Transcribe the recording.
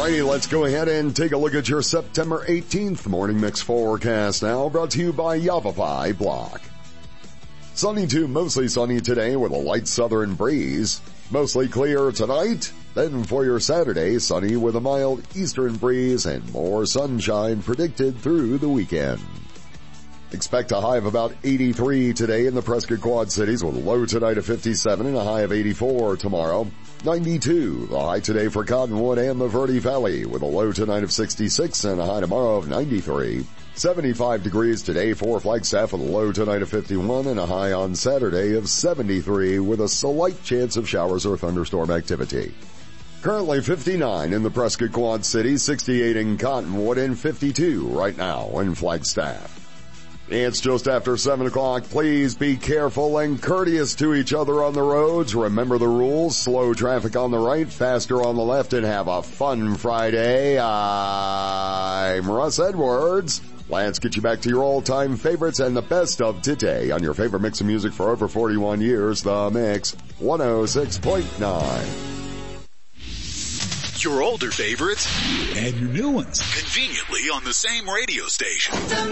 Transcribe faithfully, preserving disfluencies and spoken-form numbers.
Alrighty, let's go ahead and take a look at your September eighteenth Morning Mix forecast now, brought to you by Yavapai Block. Sunny to mostly sunny today with a light southern breeze. Mostly clear tonight. Then for your Saturday, sunny with a mild eastern breeze and more sunshine predicted through the weekend. Expect a high of about eighty-three today in the Prescott Quad Cities with a low tonight of fifty-seven and a high of eighty-four tomorrow. ninety-two, the high today for Cottonwood and the Verde Valley with a low tonight of sixty-six and a high tomorrow of ninety-three. seventy-five degrees today for Flagstaff with a low tonight of fifty-one and a high on Saturday of seventy-three with a slight chance of showers or thunderstorm activity. Currently fifty-nine in the Prescott Quad Cities, sixty-eight in Cottonwood, and fifty-two right now in Flagstaff. It's just after seven o'clock. Please be careful and courteous to each other on the roads. Remember the rules. Slow traffic on the right, faster on the left, and have a fun Friday. I'm Russ Edwards. Let's get you back to your all-time favorites and the best of today on your favorite mix of music for over forty-one years, The Mix one oh six point nine. Your older favorites and your new ones conveniently on the same radio station.